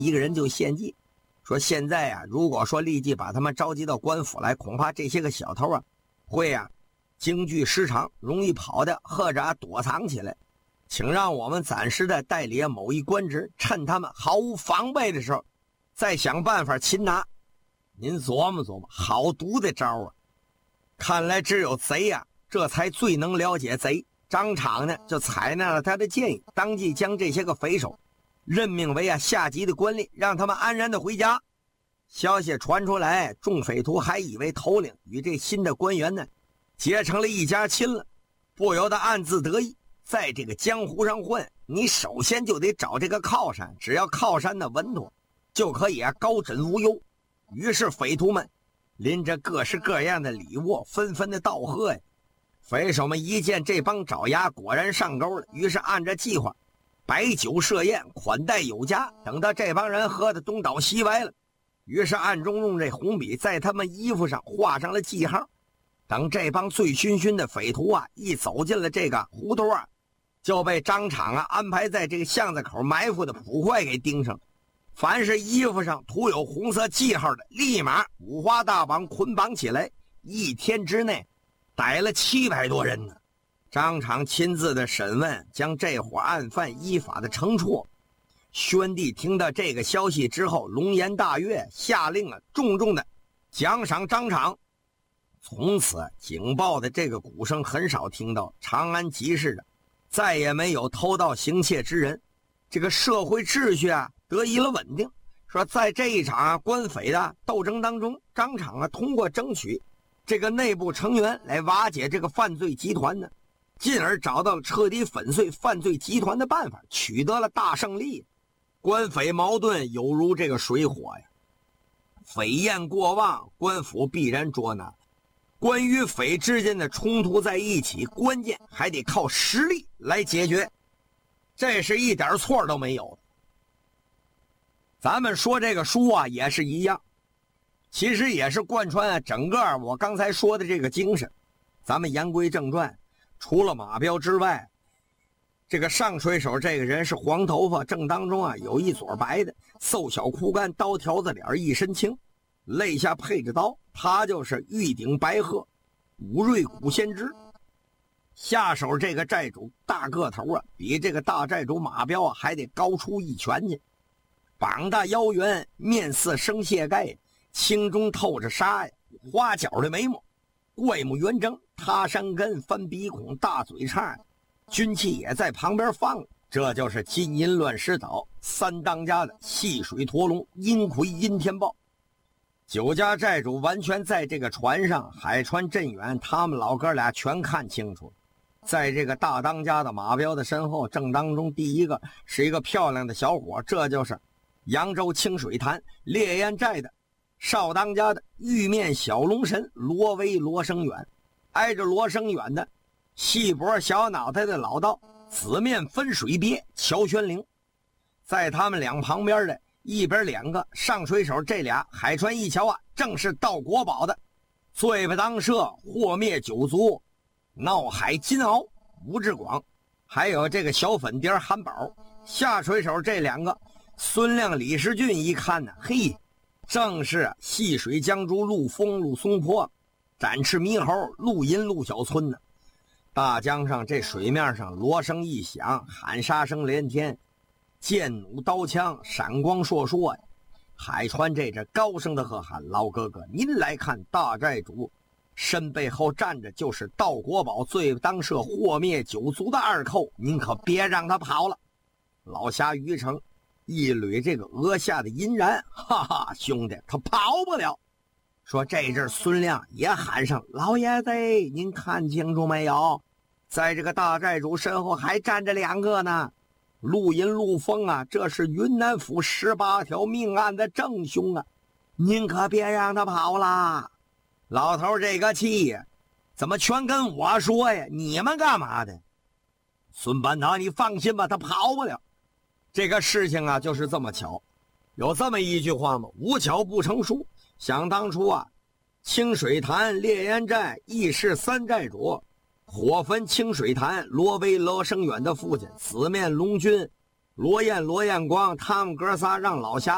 一个人就献计，说现在啊，如果说立即把他们召集到官府来，恐怕这些个小偷啊会啊惊惧失常，容易跑的或者躲藏起来，请让我们暂时的代理某一官职，趁他们毫无防备的时候再想办法擒拿。您琢磨琢磨，好毒的招啊！看来只有贼啊这才最能了解贼。张敞呢就采纳了他的建议，当即将这些个匪首任命为下级的官吏，让他们安然的回家。消息传出来，众匪徒还以为头领与这新的官员呢结成了一家亲了，不由得暗自得意。在这个江湖上混，你首先就得找这个靠山，只要靠山的稳妥，就可以高枕无忧。于是匪徒们拎着各式各样的礼物，纷纷的道贺呀。匪首们一见这帮爪牙果然上钩了，于是按着计划摆酒设宴，款待有加。等到这帮人喝得东倒西歪了，于是暗中用这红笔在他们衣服上画上了记号。等这帮醉醺醺的匪徒一走进了这个胡同就被张敞安排在这个巷子口埋伏的捕快给盯上了。凡是衣服上涂有红色记号的，立马五花大绑捆绑起来，一天之内逮了700多人呢。张敞亲自的审问，将这伙案犯依法的惩处。宣帝听到这个消息之后，龙颜大悦，下令重重的奖赏张敞。从此警报的这个鼓声很少听到，长安集市的再也没有偷盗行窃之人，这个社会秩序得以了稳定。说在这一场官匪的斗争当中，张敞通过争取这个内部成员来瓦解这个犯罪集团呢，进而找到了彻底粉碎犯罪集团的办法，取得了大胜利。官匪矛盾犹如这个水火呀，匪焰过旺，官府必然捉拿。官与匪之间的冲突在一起，关键还得靠实力来解决，这是一点错都没有的。咱们说这个书也是一样，其实也是贯穿整个我刚才说的这个精神。咱们言归正传，除了马彪之外，这个上水手这个人是黄头发，正当中有一撮白的，瘦小枯干，刀条子脸，一身青，肋下配着刀，他就是玉鼎白鹤，武瑞古先知。下手这个寨主大个头比这个大寨主马彪还得高出一拳去，膀大腰圆，面似生蟹盖，青中透着沙呀，花角的眉毛，怪目圆睁，塌山根，翻鼻孔，大嘴叉，军器也在旁边放。这就是金银乱石岛三当家的细水驼龙阴魁阴天豹。9家寨主完全在这个船上，海船镇远，他们老哥俩全看清楚了。在这个大当家的马彪的身后，正当中第一个是一个漂亮的小伙，这就是扬州清水潭烈焰寨的少当家的玉面小龙神罗威罗生远，挨着罗生远的细脖小脑袋的老道紫面分水鳖乔玄灵。在他们两旁边的一边2个上水手，这俩海船一瞧正是盗国宝的罪不当赦祸灭九族闹海金鳌吴志广，还有这个小粉蝶韩宝。下水手这2个孙亮李世俊一看呢，嘿，正是细水江珠陆丰陆松坡，展翅猕猴陆银陆小村呢。大江上这水面上锣声一响，喊杀声连天，剑弩刀枪闪光烁烁呀。海川这阵高声的喝喊：老哥哥，您来看，大寨主身背后站着就是盗国宝罪不当赦祸灭九族的二寇，您可别让他跑了。老侠于成一捋这个额下的银髯，哈哈，兄弟，他跑不了。说这阵孙亮也喊上：老爷子，您看清楚没有，在这个大寨主身后还站着2个呢。陆银陆丰这是云南府18条命案的正凶您可别让他跑了。老头这个气呀，怎么全跟我说呀？你们干嘛的？孙班长，你放心吧，他跑不了。这个事情就是这么巧。有这么一句话吗？无巧不成书。想当初清水潭烈焰寨义士3寨主火焚清水潭罗威罗生远的父亲，紫面龙君罗彦罗彦光，他们哥仨让老侠